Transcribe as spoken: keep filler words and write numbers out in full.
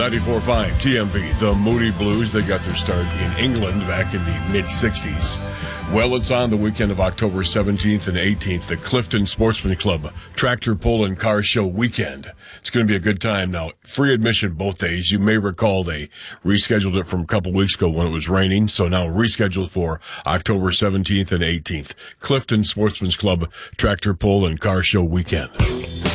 ninety-four point five T M V, the Moody Blues. They got their start in England back in the mid-sixties. Well, it's on the weekend of October seventeenth and eighteenth, the Clifton Sportsman Club Tractor Pull and Car Show weekend. It's going to be a good time. Now, free admission both days. You may recall they rescheduled it from a couple weeks ago when it was raining, so now rescheduled for October seventeenth and eighteenth. Clifton Sportsman's Club Tractor Pull and Car Show weekend.